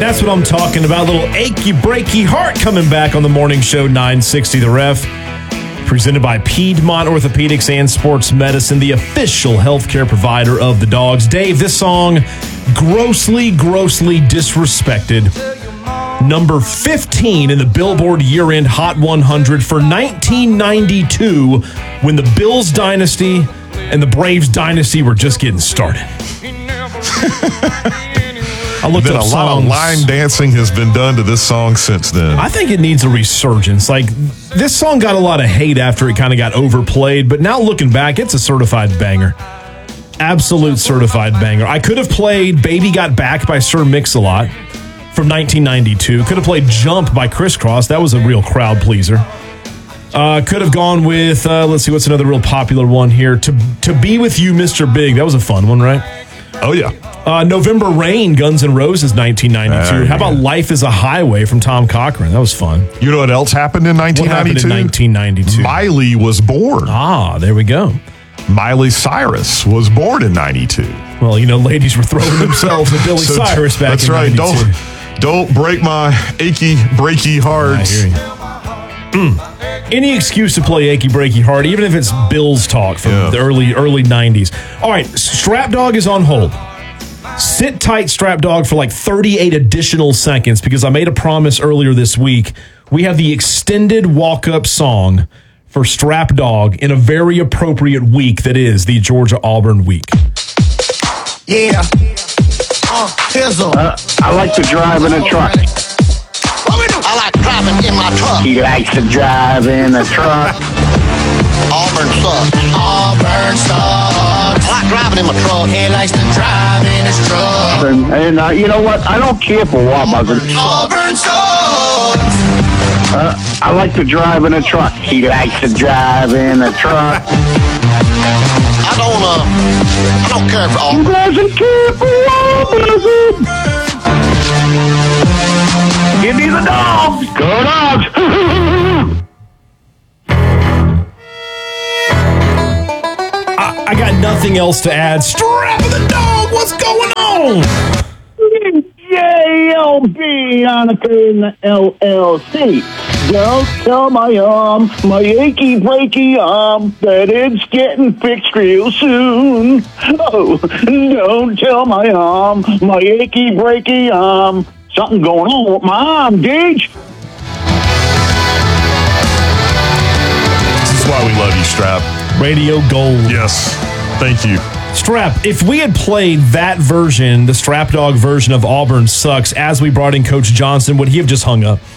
That's what I'm talking about. A little achy, breaky heart coming back on the morning show, 960 The Ref. Presented by Piedmont Orthopedics and Sports Medicine, the official healthcare provider of the Dogs. Dave, this song, grossly disrespected. Number 15 in the Billboard year-end Hot 100 for 1992, when the Bills dynasty and the Braves dynasty were just getting started. I looked at a lot of line dancing has been done to this song since then. I think it needs a resurgence. Like, this song got a lot of hate after it kind of got overplayed, but now looking back, it's a certified banger. Absolute certified banger. I could have played Baby Got Back by Sir Mix-a-Lot from 1992. Could have played Jump by Crisscross. That was a real crowd pleaser. Could have gone with, let's see, what's another real popular one here? To Be With You, Mr. Big. That was a fun one, right? Oh, yeah. November Rain, Guns N' Roses, 1992. How about Life is a Highway from Tom Cochrane? That was fun. You know what else happened in 1992? What happened in 1992? Miley was born. Ah, there we go. Miley Cyrus was born in 92. Well, you know, ladies were throwing themselves at Billy Cyrus back in 92. That's right. Don't break my achy, breaky heart. I hear you. Any excuse to play achy, breaky heart, even if it's Bills talk from the early 90s. All right, Strap Dog is on hold. Sit tight, Strap Dog, for like 38 additional seconds, because I made a promise earlier this week. We have the extended walk-up song for Strap Dog in a very appropriate week that is the Georgia-Auburn week. Yeah. I like to drive in a truck. I like driving in my truck. He likes to drive in a truck. Auburn sucks. Auburn sucks. I like driving in my truck. He likes to drive in his truck. And you know what? I don't care for Warbuzzard. Auburn sucks. I like to drive in a truck. He likes to drive in a truck. I don't care for Auburn. He doesn't care for Warbuzzard. Give me the dogs. Go Dogs. I got nothing else to add. Strap the Dog, what's going on? JLB on the LLC. Don't tell my achy breaky arm, that it's getting fixed real soon. Oh, don't tell my arm, my achy breaky arm. Something going on with my arm, Gage. This is why we love you, Strap. Radio Gold. Yes. Thank you. Strap, if we had played that version, the Strap Dog version of Auburn Sucks, as we brought in Coach Johnson, would he have just hung up?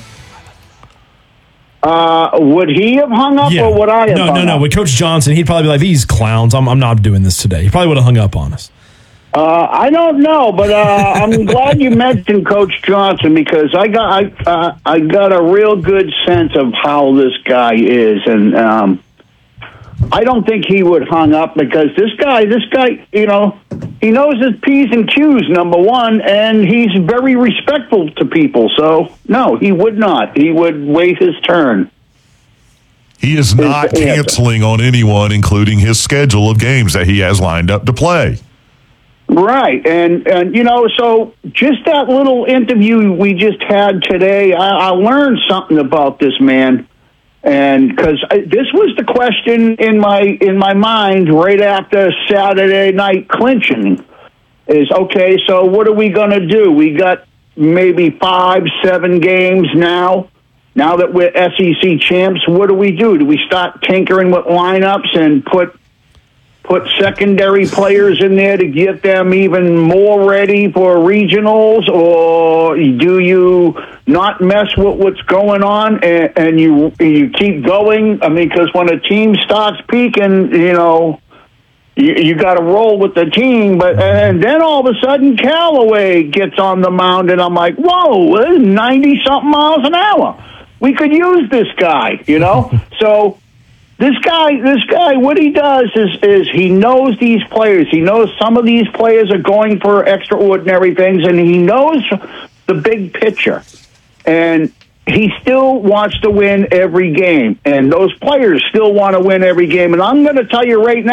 Would he have hung up, or would I have hung up? No. With Coach Johnson, he'd probably be like, these clowns, I'm not doing this today. He probably would have hung up on us. I don't know, but I'm glad you mentioned Coach Johnson, because I got a real good sense of how this guy is, and I don't think he would hung up, because this guy, you know, he knows his P's and Q's, number one, and he's very respectful to people. So no, he would not. He would wait his turn. He is not canceling on anyone, including his schedule of games that he has lined up to play. Right, and you know, so just that little interview we just had today, I learned something about this man, and because this was the question in my mind right after Saturday night clinching, is okay. So what are we going to do? We got maybe 5-7 games now. Now that we're SEC champs, what do we do? Do we start tinkering with lineups and put secondary players in there to get them even more ready for regionals, or do you not mess with what's going on and you keep going? I mean, because when a team starts peaking, you know, you got to roll with the team. And then all of a sudden, Callaway gets on the mound, and I'm like, whoa, 90-something miles an hour. We could use this guy, you know? So This guy, what he does is he knows these players. He knows some of these players are going for extraordinary things, and he knows the big picture. And he still wants to win every game, and those players still want to win every game. And I'm going to tell you right now,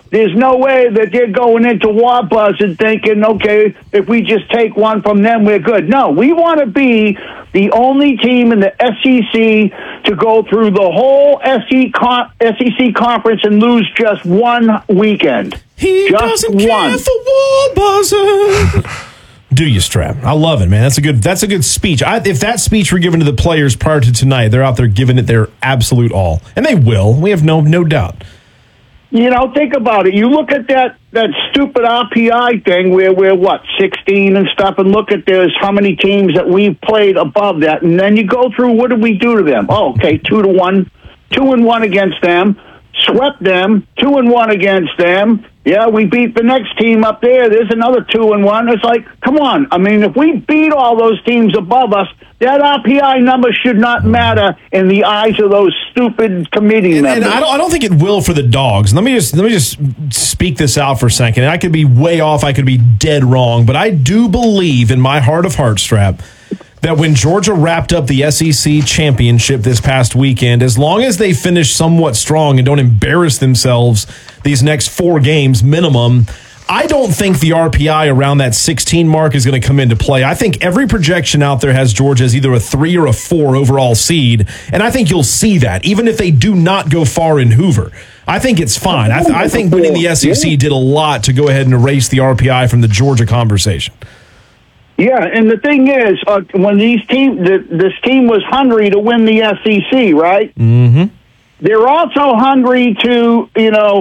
there's no way that they're going into Waubuzzard thinking, okay, if we just take one from them, we're good. No, we want to be the only team in the SEC to go through the whole SEC conference and lose just one weekend. He just doesn't care for Waubuzzard. Do you, Strap? I love it, man. That's a good speech. If that speech were given to the players prior to tonight, they're out there giving it their absolute all, and they will. We have no doubt. You know, think about it. You look at that stupid RPI thing where we're 16 and stuff, and look at this, how many teams that we've played above that, and then you go through, what did we do to them? Oh, okay, 2-1, 2-1 against them, swept them, 2-1 against them. Yeah, we beat the next team up there. There's another 2-1. It's like, come on. I mean, if we beat all those teams above us, that RPI number should not matter in the eyes of those stupid committee members. And I don't think it will for the Dogs. Let me just speak this out for a second. I could be way off. I could be dead wrong. But I do believe in my heart of hearts, Strap, that when Georgia wrapped up the SEC championship this past weekend, as long as they finish somewhat strong and don't embarrass themselves these next 4 games minimum, I don't think the RPI around that 16 mark is going to come into play. I think every projection out there has Georgia as either a 3 or a 4 overall seed, and I think you'll see that, even if they do not go far in Hoover. I think it's fine. I think winning the SEC did a lot to go ahead and erase the RPI from the Georgia conversation. Yeah, and the thing is, when this team was hungry to win the SEC, right? Mm-hmm. They're also hungry to,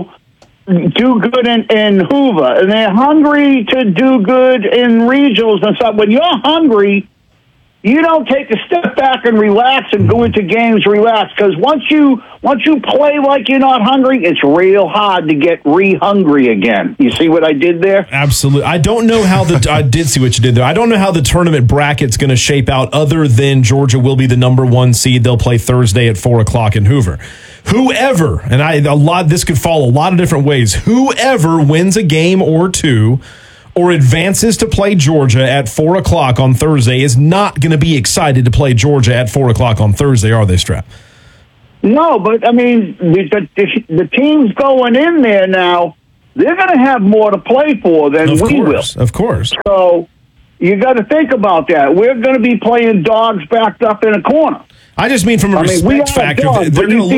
do good in Hoover, and they're hungry to do good in regionals and stuff. When you're hungry, you don't take a step back and relax and go into games relax, because once you play like you're not hungry, it's real hard to get re-hungry again. You see what I did there? Absolutely. I don't know how I did see what you did there. I don't know how the tournament bracket's going to shape out, other than Georgia will be the number 1 seed. They'll play Thursday at 4:00 in Hoover. Whoever, and this could fall a lot of different ways. Whoever wins a game or 2 or advances to play Georgia at 4:00 on Thursday is not going to be excited to play Georgia at 4:00 on Thursday, are they, Strap? No, but I mean, the teams going in there now, they're going to have more to play for than we will. Of course. So you got to think about that. We're going to be playing dogs backed up in a corner. I just mean from a respect factor. Dogs, they're going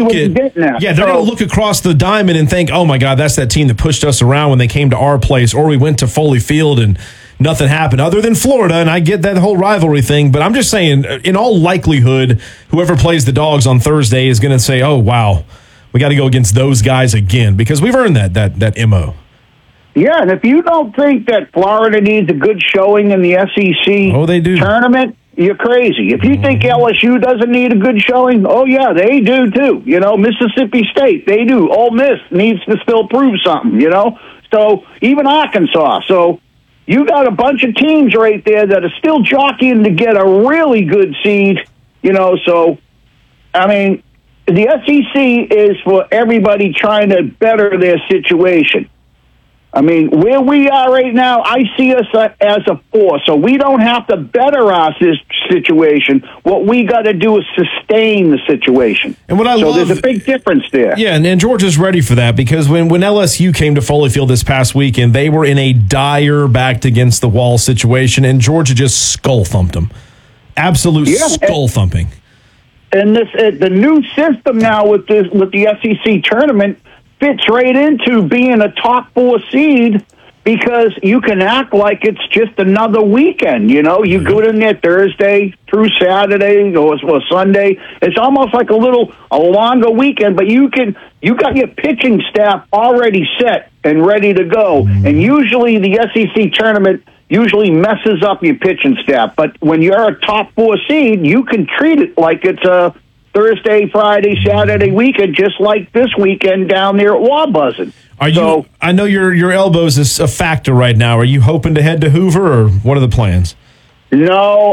to look across the diamond and think, oh, my God, that's that team that pushed us around when they came to our place, or we went to Foley Field and nothing happened, other than Florida, and I get that whole rivalry thing, but I'm just saying, in all likelihood, whoever plays the Dogs on Thursday is going to say, oh, wow, we got to go against those guys again, because we've earned that MO. Yeah, and if you don't think that Florida needs a good showing in the SEC tournament, you're crazy. If you think LSU doesn't need a good showing, oh, yeah, they do, too. Mississippi State, they do. Ole Miss needs to still prove something, So even Arkansas. So you got a bunch of teams right there that are still jockeying to get a really good seed, So, I mean, the SEC is for everybody trying to better their situation. I mean, where we are right now, I see us as a force. So we don't have to better our situation. What we got to do is sustain the situation. And what I love, there's a big difference there. Yeah, and Georgia's ready for that, because when LSU came to Foley Field this past weekend, they were in a dire backed against the wall situation, and Georgia just skull thumped them. Absolute skull thumping. And the new system now with the SEC tournament fits right into being a top 4 seed, because you can act like it's just another weekend. You go in there Thursday through Saturday or Sunday. It's almost like a longer weekend, but you got your pitching staff already set and ready to go. And usually the SEC tournament usually messes up your pitching staff. But when you're a top 4 seed, you can treat it like it's a Thursday, Friday, Saturday weekend, just like this weekend down there at Waubuzzard. I know your elbows is a factor right now. Are you hoping to head to Hoover, or what are the plans? No,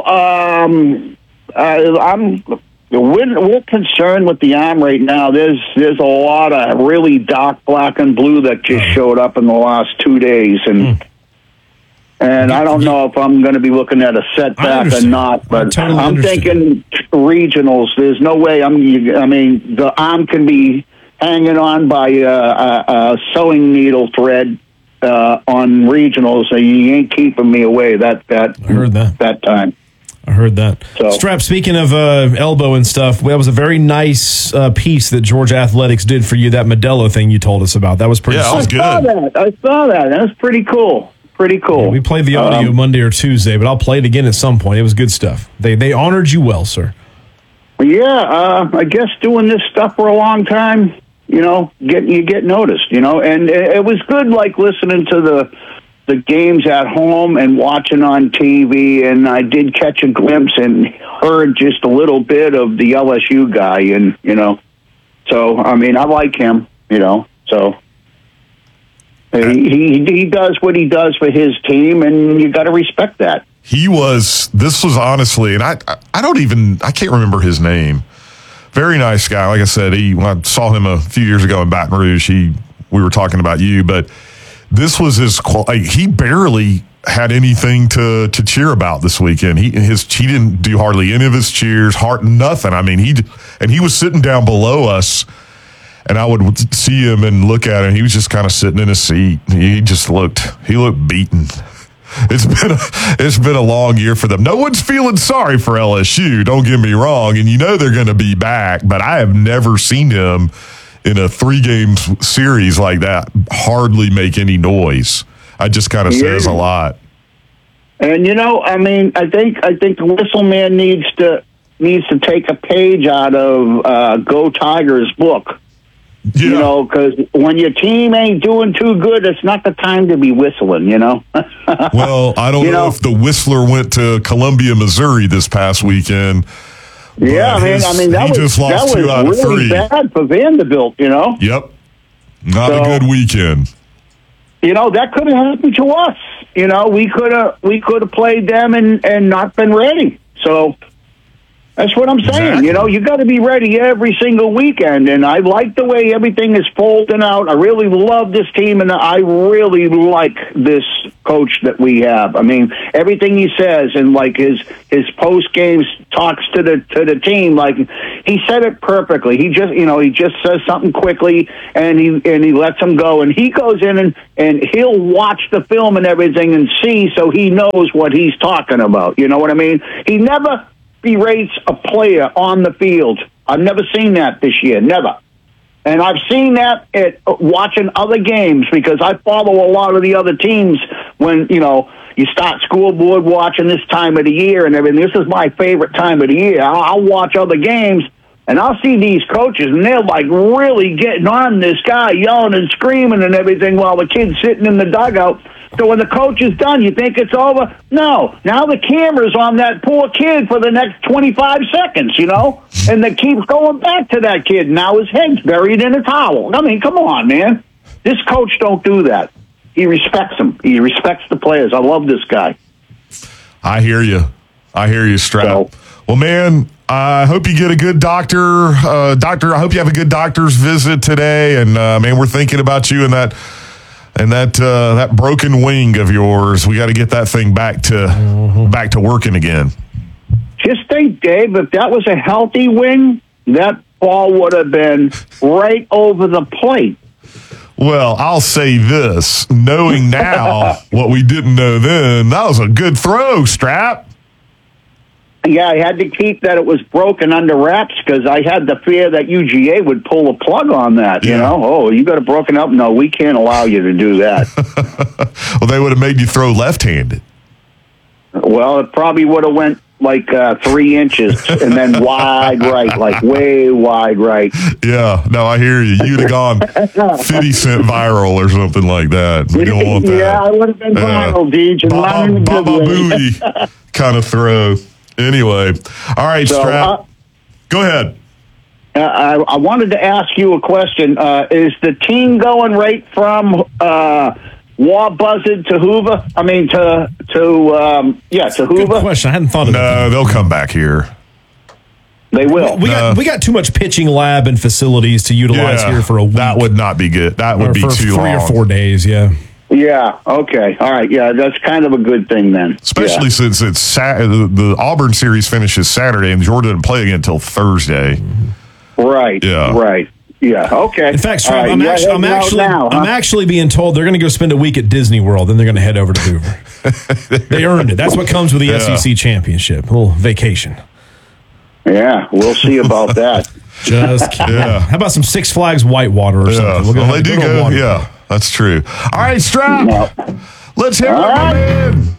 we're concerned with the arm right now. There's a lot of really dark black and blue that just showed up in the last 2 days, and I don't know if I'm going to be looking at a setback or not, but I'm thinking regionals. There's no way. The arm can be hanging on by a sewing needle thread on regionals, so you ain't keeping me away that I heard that time. I heard that. So, Strap, speaking of elbow and stuff, that was a very nice piece that Georgia Athletics did for you, that Modelo thing you told us about. That was pretty that was good. I saw that. That was pretty cool. Pretty cool. Yeah, we played the audio Monday or Tuesday, but I'll play it again at some point. It was good stuff. They honored you well, sir. Yeah, I guess doing this stuff for a long time, you get noticed, and it was good, like listening to the games at home and watching on TV, and I did catch a glimpse and heard just a little bit of the LSU guy, and so I mean I like him, so he does what he does for his team, and you got to respect that. This was honestly, and I can't remember his name. Very nice guy. Like I said, when I saw him a few years ago in Baton Rouge, we were talking about you, but this was he barely had anything to cheer about this weekend. He didn't do hardly any of his cheers, nothing. I mean, he was sitting down below us, and I would see him and look at him. He was just kind of sitting in his seat. He looked beaten. It's been a long year for them. No one's feeling sorry for LSU, don't get me wrong, and they're going to be back, but I have never seen him in a 3-game series like that hardly make any noise. It just kind of says a lot. And I mean, I think the whistle man needs to take a page out of Go Tigers book. Yeah. Because when your team ain't doing too good, it's not the time to be whistling, Well, I don't know if the whistler went to Columbia, Missouri this past weekend. Yeah, I mean that was really bad for Vanderbilt, Yep. Not a good weekend. That could have happened to us. We could have played them and not been ready. So that's what I'm saying. Exactly. You got to be ready every single weekend. And I like the way everything is folding out. I really love this team, and I really like this coach that we have. I mean, everything he says and like his post games talks to the team, like he said it perfectly. He just says something quickly and he lets them go, and he goes in and he'll watch the film and everything and see, so he knows what he's talking about. You know what I mean? He never berates a player on the field. I've never seen that this year, never. And I've seen that at watching other games, because I follow a lot of the other teams when, you start scoreboard watching this time of the year and everything. This is my favorite time of the year. I'll watch other games, and I'll see these coaches, and they're like really getting on this guy, yelling and screaming and everything while the kid's sitting in the dugout. So when the coach is done, you think it's over? No. Now the camera's on that poor kid for the next 25 seconds, and they keep going back to that kid. Now his head's buried in a towel. I mean, come on, man. This coach don't do that. He respects them. He respects the players. I love this guy. I hear you, Strap. Well, man, I hope you get a good doctor. Doctor, I hope you have a good doctor's visit today. And, man, we're thinking about you and that broken wing of yours. We got to get that thing back to working again. Just think, Dave, if that was a healthy wing, that ball would have been right over the plate. Well, I'll say this. Knowing now what we didn't know then, that was a good throw, Strap. Yeah, I had to keep that it was broken under wraps, because I had the fear that UGA would pull a plug on that, Oh, you got it broken up? No, we can't allow you to do that. Well, they would have made you throw left-handed. Well, it probably would have went like 3 inches and then wide right, like way wide right. Yeah, no, I hear you. You'd have gone 50 Cent viral or something like that. We don't want that. Yeah, I would have been viral, Deej. Baba Booey kind of throw. Anyway, all right, Strap. Go ahead. I wanted to ask you a question. Is the team going right from Buzzard to Hoover? I mean, to Hoover. Good question. I hadn't thought of that. No, they'll come back here. They will. We got too much pitching lab and facilities to utilize here for a week. That would not be good. That would be too long. 3 or 4 days, yeah. Yeah, okay. All right, yeah, that's kind of a good thing then. Especially since it's the Auburn series finishes Saturday and Georgia doesn't play again until Thursday. Right, yeah. right. Yeah. Okay. In fact, Strap, All right, I'm you're actually being told they're going to go spend a week at Disney World, then they're going to head over to Hoover. They earned it. That's what comes with the SEC championship. A little vacation. Yeah, we'll see about that. Just kidding. Yeah. How about some Six Flags Whitewater or something? We're gonna Well, have they a do good old go. water Yeah, that's true. All right, Strap. No. Let's hear it, All my right. man.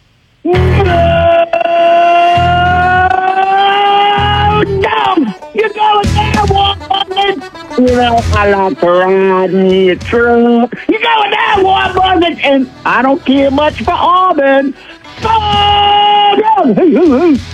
You go there, woman. You know, I like to ride me a truck. You go there, woman, and I don't care much for Auburn. Oh, no.